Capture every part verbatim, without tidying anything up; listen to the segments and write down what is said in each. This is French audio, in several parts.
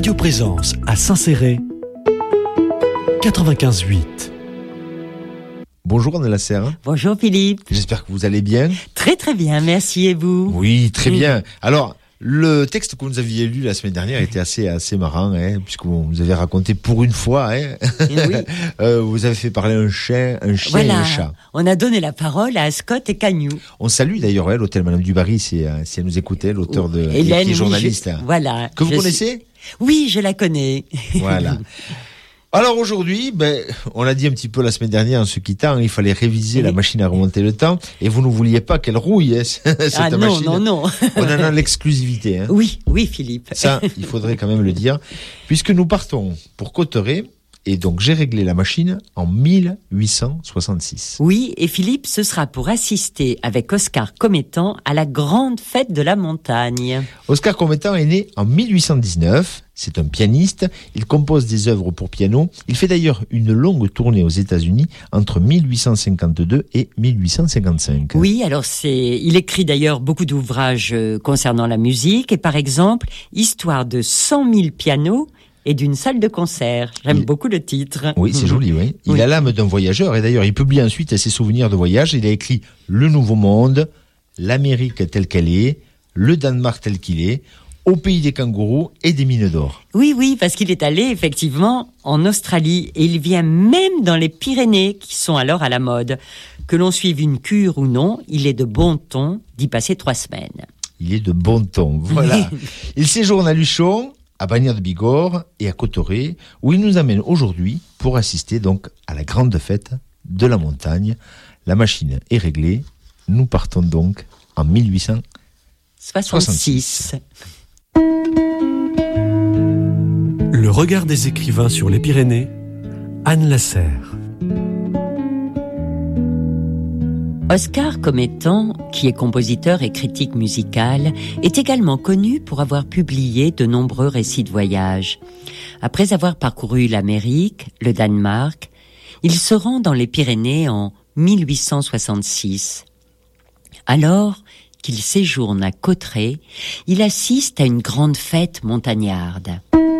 Radio Présence à Saint-Céré, quatre-vingt-quinze huit. Bonjour Anne Lasserre. Bonjour Philippe. J'espère que vous allez bien. Très très bien, merci, et vous? Oui, très bien. Alors, le texte que vous nous aviez lu la semaine dernière était assez assez marrant, hein, puisque vous nous avez raconté pour une fois, hein, Oui. euh, vous avez fait parler un chien, un chien Voilà, et un chat. on a donné la parole à Scott et Cagnou. On salue d'ailleurs elle, l'hôtel Madame Dubarry, si, euh, si elle nous écoutait, l'auteur de Hélène, qui est oui, journaliste. je- voilà. Que vous Je connaissez suis- Oui, je la connais. Voilà. Alors aujourd'hui, ben, on l'a dit un petit peu la semaine dernière en se quittant, il fallait réviser la machine à remonter le temps, et vous ne vouliez pas qu'elle rouille, hein, cette Ah non, machine. non, non. On en a l'exclusivité. Hein. Oui, oui Philippe. Ça, il faudrait quand même le dire, puisque nous partons pour Cauterets, et donc j'ai réglé la machine en mille huit cent soixante-six. Oui, et Philippe, ce sera pour assister avec Oscar Comettan à la grande fête de la montagne. Oscar Comettan est né en mille huit cent dix-neuf, c'est un pianiste, il compose des œuvres pour piano, il fait d'ailleurs une longue tournée aux États-Unis entre mille huit cent cinquante-deux et mille huit cent cinquante-cinq. Oui, alors c'est, il écrit d'ailleurs beaucoup d'ouvrages euh, concernant la musique, et par exemple, Histoire de cent mille pianos et d'une salle de concert. J'aime Il- beaucoup le titre. Oui, c'est joli, oui. Il Oui. a l'âme d'un voyageur, et d'ailleurs, il publie ensuite ses souvenirs de voyage. Il a écrit Le Nouveau Monde, l'Amérique telle qu'elle est, le Danemark tel qu'il est, Au pays des kangourous et des mines d'or. Oui, oui, parce qu'il est allé effectivement en Australie et il vient même dans les Pyrénées qui sont alors à la mode. Que l'on suive une cure ou non, il est de bon ton d'y passer trois semaines. Il est de bon ton, voilà. Il séjourne à Luchon, à Bagnères de Bigorre et à Cauterets, où il nous amène aujourd'hui pour assister donc à la grande fête de la montagne. La machine est réglée. Nous partons donc en mille huit cent soixante-six. Le regard des écrivains sur les Pyrénées, Anne Lasserre. Oscar Comettan, qui est compositeur et critique musical, est également connu pour avoir publié de nombreux récits de voyage. Après avoir parcouru l'Amérique, le Danemark, il se rend dans les Pyrénées en mille huit cent soixante-six. Alors qu'il séjourne à Cauterets, il assiste à une grande fête montagnarde.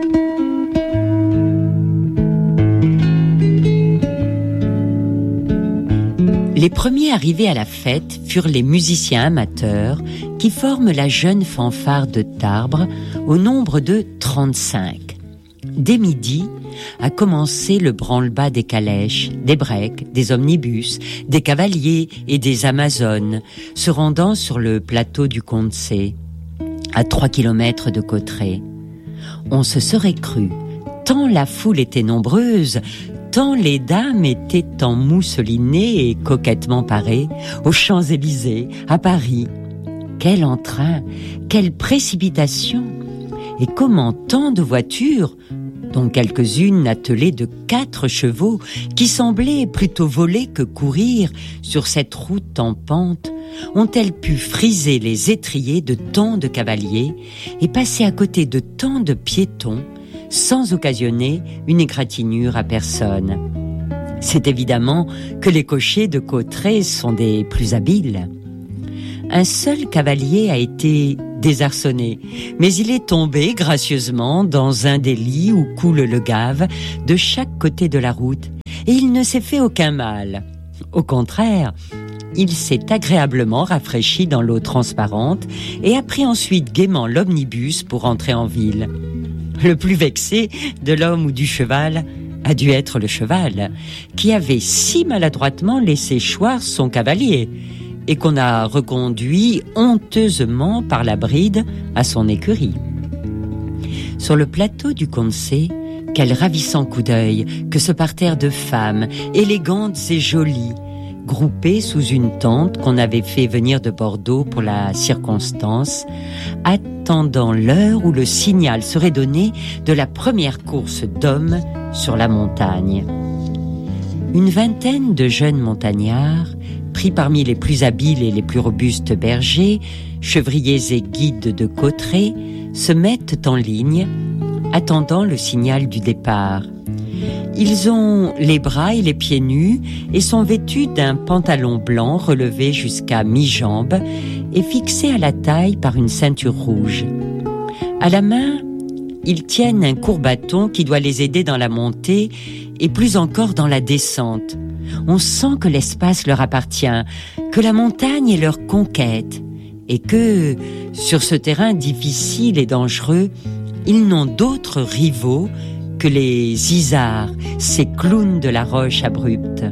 Les premiers arrivés à la fête furent les musiciens amateurs qui forment la jeune fanfare de Tarbes au nombre de trente-cinq. Dès midi a commencé le branle-bas des calèches, des breaks, des omnibus, des cavaliers et des amazones se rendant sur le plateau du Condé, à trois kilomètres de Cauterets. On se serait cru, tant la foule était nombreuse, tant les dames étaient en mousselinée et coquettement parées, aux Champs-Élysées, à Paris. Quel entrain, quelle précipitation! Et comment tant de voitures, dont quelques-unes attelées de quatre chevaux, qui semblaient plutôt voler que courir sur cette route en pente, ont-elles pu friser les étriers de tant de cavaliers et passer à côté de tant de piétons, sans occasionner une égratignure à personne. C'est évidemment que les cochers de Cauterets sont des plus habiles. Un seul cavalier a été désarçonné, mais il est tombé gracieusement dans un des lits où coule le Gave de chaque côté de la route, et il ne s'est fait aucun mal. Au contraire, il s'est agréablement rafraîchi dans l'eau transparente et a pris ensuite gaiement l'omnibus pour entrer en ville. Le plus vexé de l'homme ou du cheval a dû être le cheval, qui avait si maladroitement laissé choir son cavalier et qu'on a reconduit honteusement par la bride à son écurie. Sur le plateau du Condé, quel ravissant coup d'œil que ce parterre de femmes, élégantes et jolies, groupées sous une tente qu'on avait fait venir de Bordeaux pour la circonstance, attendant l'heure où le signal serait donné de la première course d'hommes sur la montagne. Une vingtaine de jeunes montagnards, pris parmi les plus habiles et les plus robustes bergers, chevriers et guides de Cauterets, se mettent en ligne, attendant le signal du départ. Ils ont les bras et les pieds nus et sont vêtus d'un pantalon blanc relevé jusqu'à mi-jambe et fixé à la taille par une ceinture rouge. À la main, ils tiennent un court bâton qui doit les aider dans la montée et plus encore dans la descente. On sent que l'espace leur appartient, que la montagne est leur conquête et que, sur ce terrain difficile et dangereux, ils n'ont d'autres rivaux que les isards, ces clowns de la roche abrupte.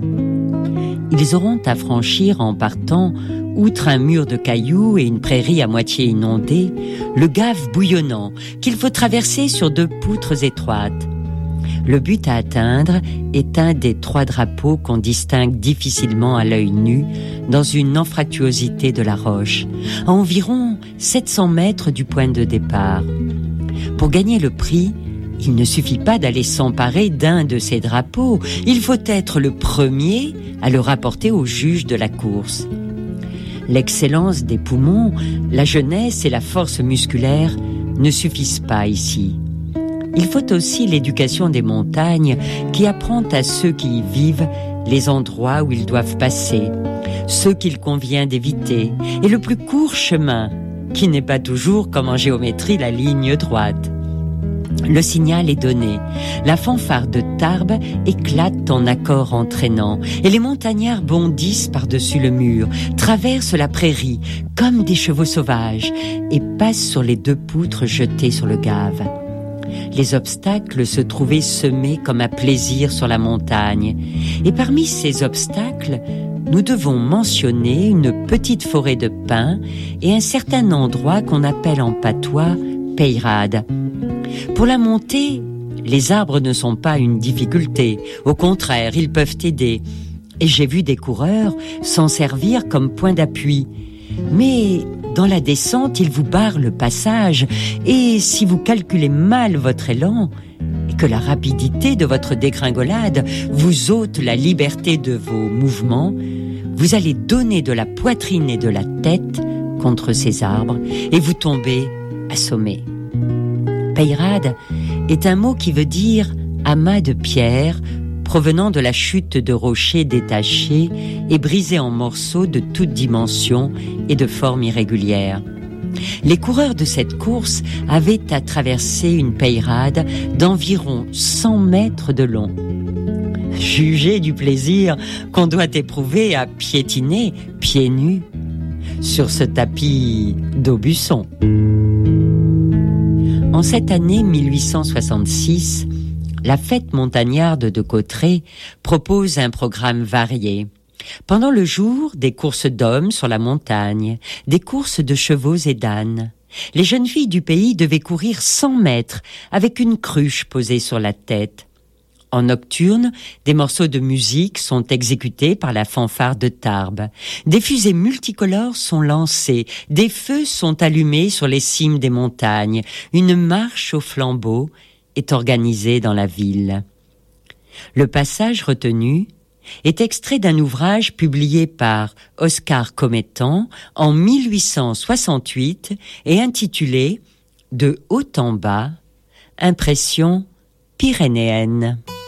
Ils auront à franchir en partant, outre un mur de cailloux et une prairie à moitié inondée, le gave bouillonnant qu'il faut traverser sur deux poutres étroites. Le but à atteindre est un des trois drapeaux qu'on distingue difficilement à l'œil nu dans une anfractuosité de la roche, à environ sept cents mètres du point de départ. Pour gagner le prix, il ne suffit pas d'aller s'emparer d'un de ces drapeaux, il faut être le premier à le rapporter au juge de la course. L'excellence des poumons, la jeunesse et la force musculaire ne suffisent pas ici. Il faut aussi l'éducation des montagnes qui apprend à ceux qui y vivent les endroits où ils doivent passer, ceux qu'il convient d'éviter, et le plus court chemin, qui n'est pas toujours, comme en géométrie, la ligne droite. Le signal est donné. La fanfare de Tarbes éclate en accords entraînants et les montagnards bondissent par-dessus le mur, traversent la prairie comme des chevaux sauvages et passent sur les deux poutres jetées sur le gave. Les obstacles se trouvaient semés comme à plaisir sur la montagne. Et parmi ces obstacles, nous devons mentionner une petite forêt de pins et un certain endroit qu'on appelle en patois Peyrade. Pour la montée, les arbres ne sont pas une difficulté. Au contraire, ils peuvent aider. Et j'ai vu des coureurs s'en servir comme point d'appui. Mais dans la descente, ils vous barrent le passage. Et si vous calculez mal votre élan, et que la rapidité de votre dégringolade vous ôte la liberté de vos mouvements, vous allez donner de la poitrine et de la tête contre ces arbres et vous tombez assommé. Peyrade est un mot qui veut dire amas de pierre, provenant de la chute de rochers détachés et brisés en morceaux de toutes dimensions et de formes irrégulières. Les coureurs de cette course avaient à traverser une peyrade d'environ cent mètres de long. Jugez du plaisir qu'on doit éprouver à piétiner pieds nus sur ce tapis d'Aubusson. En cette année mille huit cent soixante-six, la fête montagnarde de Cauterets propose un programme varié. Pendant le jour, des courses d'hommes sur la montagne, des courses de chevaux et d'ânes. Les jeunes filles du pays devaient courir cent mètres avec une cruche posée sur la tête. En nocturne, des morceaux de musique sont exécutés par la fanfare de Tarbes. Des fusées multicolores sont lancées, des feux sont allumés sur les cimes des montagnes. Une marche au flambeau est organisée dans la ville. Le passage retenu est extrait d'un ouvrage publié par Oscar Commettant en mille huit cent soixante-huit et intitulé « De haut en bas, impression pyrénéenne ».